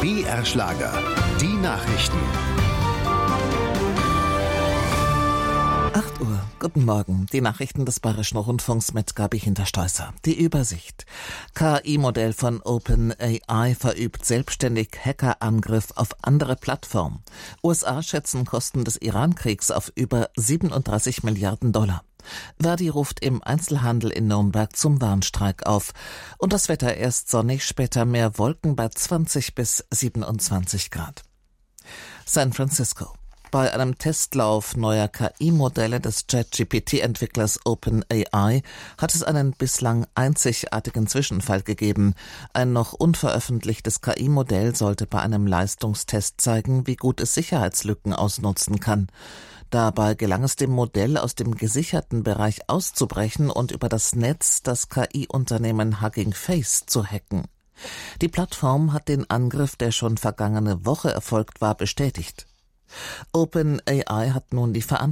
BR Schlager, die Nachrichten. 8 Uhr, guten Morgen. Die Nachrichten des Bayerischen Rundfunks mit Gabi Hinterstoisser. Die Übersicht. KI-Modell von OpenAI verübt selbstständig Hackerangriff auf andere Plattform. USA schätzen Kosten des Iran-Kriegs auf über 37 Milliarden $. Verdi ruft im Einzelhandel in Nürnberg zum Warnstreik auf. Und das Wetter erst sonnig, später mehr Wolken bei 20 bis 27 Grad. San Francisco. Bei einem Testlauf neuer KI-Modelle des ChatGPT-Entwicklers OpenAI hat es einen bislang einzigartigen Zwischenfall gegeben. Ein noch unveröffentlichtes KI-Modell sollte bei einem Leistungstest zeigen, wie gut es Sicherheitslücken ausnutzen kann. Dabei gelang es dem Modell, aus dem gesicherten Bereich auszubrechen und über das Netz das KI-Unternehmen Hugging Face zu hacken. Die Plattform hat den Angriff, der schon vergangene Woche erfolgt war, bestätigt. OpenAI hat nun die Verantwortung